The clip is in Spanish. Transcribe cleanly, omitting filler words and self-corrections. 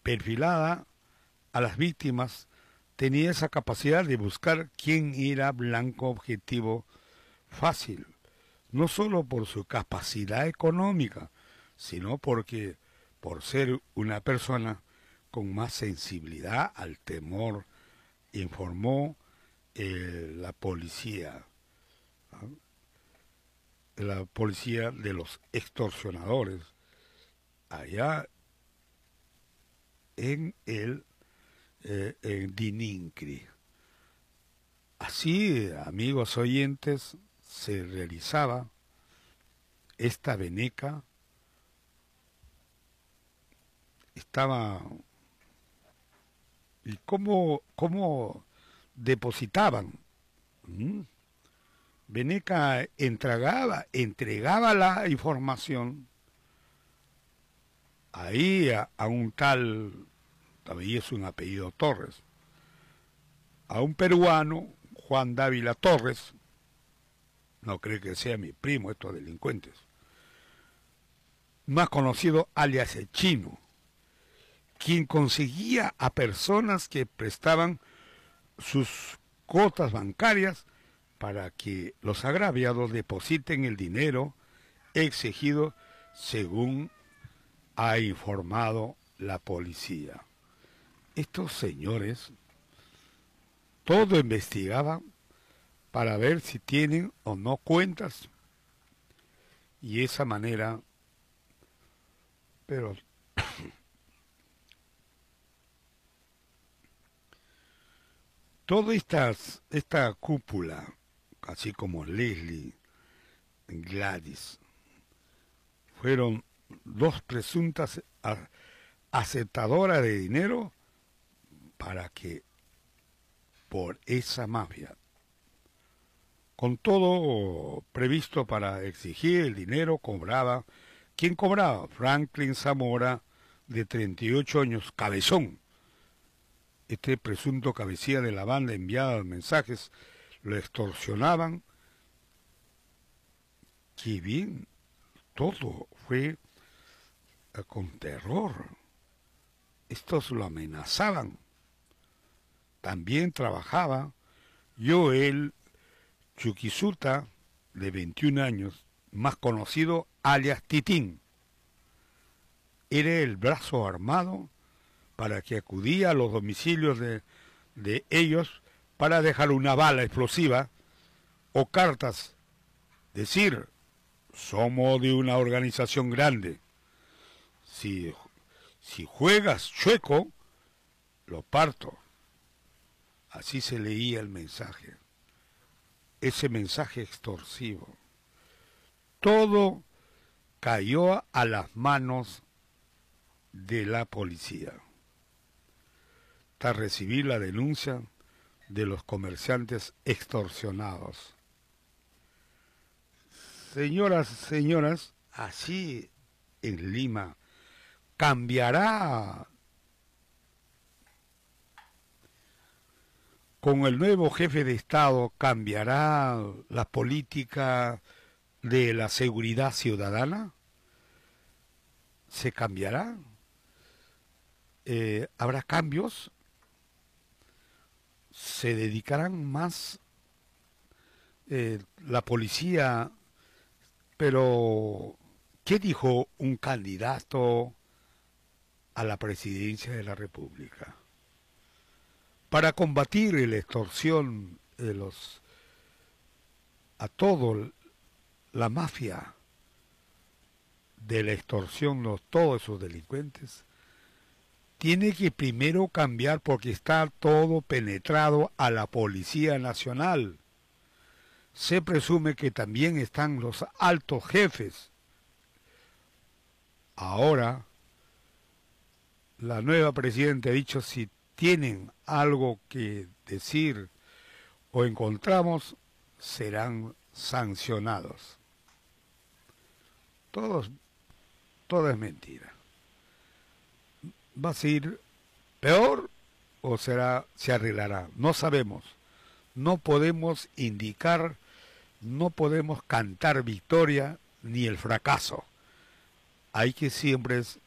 perfilada a las víctimas, tenía esa capacidad de buscar quién era blanco objetivo fácil, no solo por su capacidad económica, sino porque por ser una persona con más sensibilidad al temor, informó la policía, ¿no? La policía de los extorsionadores allá en Dinincri. Así, amigos oyentes, se realizaba esta veneca. Estaba... ¿Y cómo depositaban? ¿Mm? Veneca entregaba la información ahí a un tal, todavía es un apellido Torres, a un peruano, Juan Dávila Torres, no creo que sea mi primo estos delincuentes, más conocido alias el Chino, quien conseguía a personas que prestaban sus cuotas bancarias para que los agraviados depositen el dinero exigido según ha informado la policía. Estos señores todo investigaban para ver si tienen o no cuentas y de esa manera, pero toda esta cúpula, así como Leslie, Gladys, fueron dos presuntas aceptadoras de dinero para que por esa mafia, con todo previsto para exigir el dinero, cobraba. ¿Quién cobraba? Franklin Zamora, de 38 años, cabezón. Este presunto cabecilla de la banda enviaba los mensajes, lo extorsionaban. Qué bien, todo fue con terror. Estos lo amenazaban. También trabajaba Joel Chuquisuta, de 21 años, más conocido alias Titín. Era el brazo armado para que acudía a los domicilios de ellos para dejar una bala explosiva o cartas. Decir, somos de una organización grande. Si juegas chueco, lo parto. Así se leía el mensaje. Ese mensaje extorsivo. Todo cayó a las manos de la policía. Tras recibir la denuncia de los comerciantes extorsionados. Señoras, así en Lima cambiará con el nuevo jefe de Estado, cambiará la política de la seguridad ciudadana. ¿Se cambiará? ¿Habrá cambios? ¿Se dedicarán más la policía? Pero, ¿qué dijo un candidato a la presidencia de la República? Para combatir la extorsión a todo, la mafia de la extorsión, todos esos delincuentes, tiene que primero cambiar porque está todo penetrado a la Policía Nacional. Se presume que también están los altos jefes. Ahora, la nueva presidenta ha dicho, si tienen algo que decir o encontramos, serán sancionados. Todo es mentira. ¿Va a ser peor o se arreglará? No sabemos. No podemos indicar, no podemos cantar victoria ni el fracaso. Hay que siempre